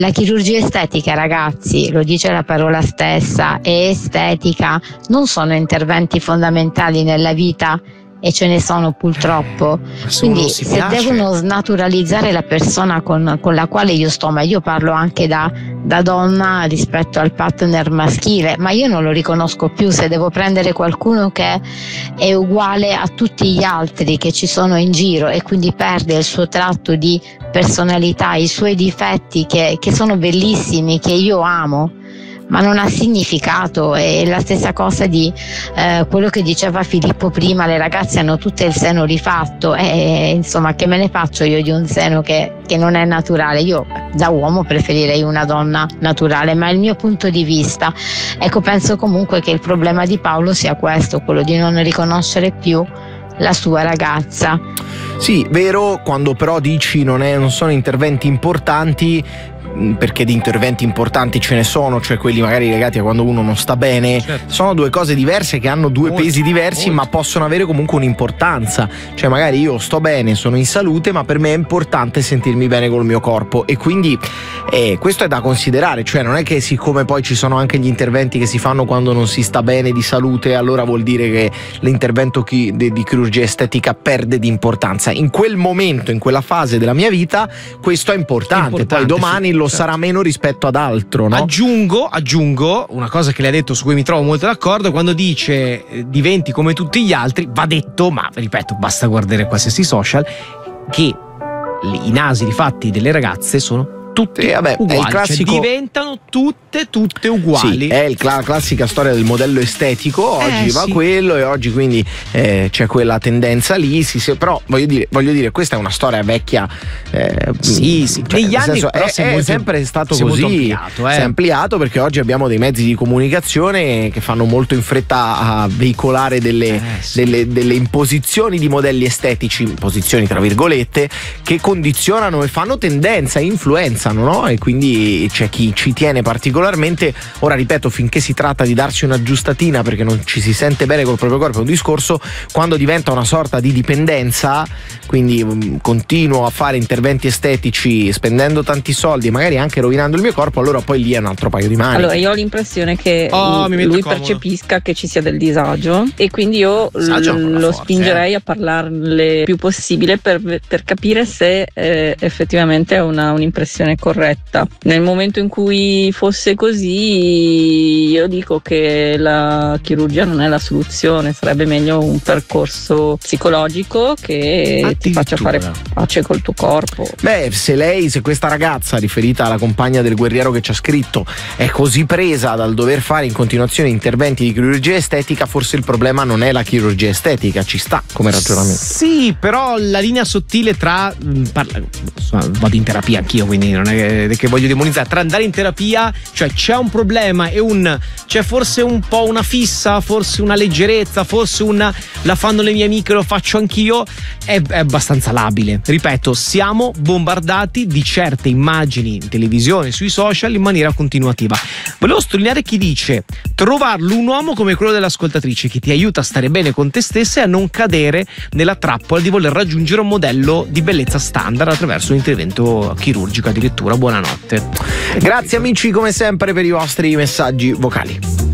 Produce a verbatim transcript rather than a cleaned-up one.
La chirurgia estetica, ragazzi, lo dice la parola stessa, è estetica, non sono interventi fondamentali nella vita e ce ne sono purtroppo. Eh, Quindi se piace. devono snaturalizzare la persona con, con la quale io sto, ma io parlo anche da, da donna rispetto al partner maschile, ma io non lo riconosco più se devo prendere qualcuno che è uguale a tutti gli altri che ci sono in giro e quindi perde il suo tratto di personalità, i suoi difetti che, che sono bellissimi, che io amo, ma non ha significato. È la stessa cosa di eh, quello che diceva Filippo prima, le ragazze hanno tutte il seno rifatto e insomma che me ne faccio io di un seno che, che non è naturale? Io da uomo preferirei una donna naturale, ma è il mio punto di vista. Ecco, penso comunque che il problema di Paolo sia questo, quello di non riconoscere più la sua ragazza. Sì, vero, quando però dici non, è, non sono interventi importanti, perché di interventi importanti ce ne sono, cioè quelli magari legati a quando uno non sta bene, certo. Sono due cose diverse che hanno due molto, pesi diversi molto. Ma possono avere comunque un'importanza, cioè magari io sto bene, sono in salute, ma per me è importante sentirmi bene col mio corpo e quindi eh, questo è da considerare, cioè non è che siccome poi ci sono anche gli interventi che si fanno quando non si sta bene di salute, allora vuol dire che l'intervento chi, di, di chirurgia estetica perde di importanza. In quel momento, in quella fase della mia vita questo è importante, è importante poi domani sì. Lo sarà meno rispetto ad altro, no? Aggiungo, aggiungo una cosa che lei ha detto su cui mi trovo molto d'accordo, quando dice eh, diventi come tutti gli altri, va detto, ma ripeto, basta guardare qualsiasi social, che i nasi rifatti delle ragazze sono tutti eh, vabbè, uguali, è il classico... cioè diventano tutte tutte uguali. Sì, è il, la classica storia del modello estetico, oggi eh, va sì. quello e oggi quindi eh, c'è quella tendenza lì, sì, sì, però voglio dire, voglio dire questa è una storia vecchia, eh, sì, sì. Cioè, negli anni senso, però è, è, è molto, sempre stato si così, è ampliato, eh. si è ampliato perché oggi abbiamo dei mezzi di comunicazione che fanno molto in fretta a veicolare delle, eh, sì. delle, delle imposizioni di modelli estetici, imposizioni tra virgolette, che condizionano e fanno tendenza, influenzano, no? E quindi c'è chi ci tiene particolarmente. Ora ripeto, finché si tratta di darsi una aggiustatina perché non ci si sente bene col proprio corpo è un discorso, quando diventa una sorta di dipendenza, quindi um, continuo a fare interventi estetici spendendo tanti soldi e magari anche rovinando il mio corpo, allora poi lì è un altro paio di mani. Allora io ho l'impressione che oh, lui, lui percepisca che ci sia del disagio e quindi io l- lo forza, spingerei eh. a parlarle più possibile per, per capire se eh, effettivamente è una, un'impressione corretta. Nel momento in cui fosse così io dico che la chirurgia non è la soluzione, sarebbe meglio un percorso psicologico che ti faccia fare pace col tuo corpo. Beh, se lei, se questa ragazza riferita alla compagna del guerriero che ci ha scritto è così presa dal dover fare in continuazione interventi di chirurgia estetica, forse il problema non è la chirurgia estetica, ci sta come ragionamento. Sì, però la linea sottile tra parla, vado in terapia anch'io, quindi non è che voglio demonizzare, tra andare in terapia, cioè c'è un problema e un c'è forse un po' una fissa, forse una leggerezza, forse una la fanno le mie amiche, lo faccio anch'io, è, è abbastanza labile. Ripeto, siamo bombardati di certe immagini in televisione, sui social in maniera continuativa. Volevo sottolineare chi dice trovarlo un uomo come quello dell'ascoltatrice che ti aiuta a stare bene con te stessa e a non cadere nella trappola di voler raggiungere un modello di bellezza standard attraverso un intervento chirurgico addirittura. Buonanotte. Grazie amici come sempre per i vostri messaggi vocali.